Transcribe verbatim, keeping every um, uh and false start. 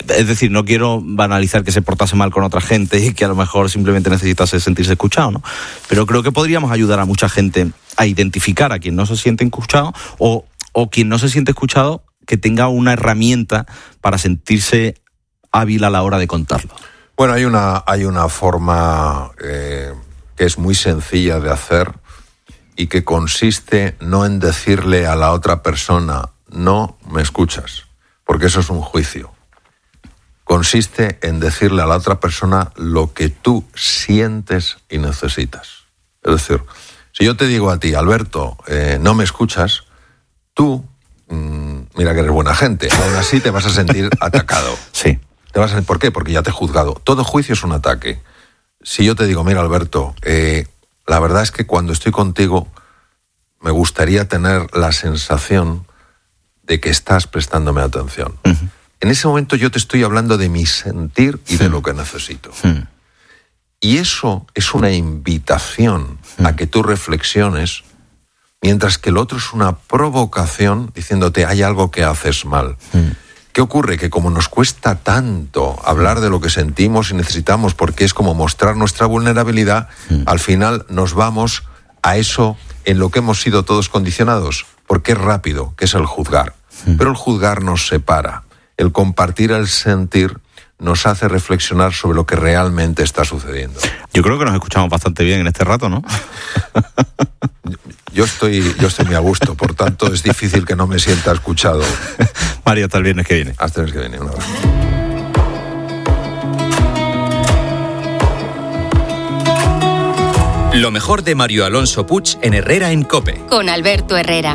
Es decir, no quiero banalizar que se portase mal con otra gente y que a lo mejor simplemente necesitase sentirse escuchado, ¿no? Pero creo que podríamos ayudar a mucha gente a identificar a quien no se siente escuchado o, o quien no se siente escuchado, que tenga una herramienta para sentirse hábil a la hora de contarlo. Bueno, hay una, hay una forma eh, que es muy sencilla de hacer y que consiste no en decirle a la otra persona, no me escuchas, porque eso es un juicio. Consiste en decirle a la otra persona lo que tú sientes y necesitas. Es decir, si yo te digo a ti, Alberto, eh, no me escuchas, tú, mmm, mira que eres buena gente, aún así te vas a sentir atacado. Sí. Te vas a decir, ¿por qué? Porque ya te he juzgado. Todo juicio es un ataque. Si yo te digo, mira, Alberto, eh, la verdad es que cuando estoy contigo me gustaría tener la sensación de que estás prestándome atención. Uh-huh. En ese momento yo te estoy hablando de mi sentir y sí. de lo que necesito. Sí. Y eso es una invitación sí. a que tú reflexiones, mientras que el otro es una provocación diciéndote hay algo que haces mal. Sí. ¿Qué ocurre? Que como nos cuesta tanto hablar de lo que sentimos y necesitamos, porque es como mostrar nuestra vulnerabilidad, sí. al final nos vamos a eso en lo que hemos sido todos condicionados, porque es rápido, que es el juzgar. Sí. Pero el juzgar nos separa. El compartir el sentir nos hace reflexionar sobre lo que realmente está sucediendo. Yo creo que nos escuchamos bastante bien en este rato, ¿no? Yo estoy, yo estoy muy a gusto, por tanto es difícil que no me sienta escuchado. Mario, hasta el viernes que viene. Hasta el viernes que viene, un abrazo. Lo mejor de Mario Alonso Puig en Herrera en COPE. Con Alberto Herrera.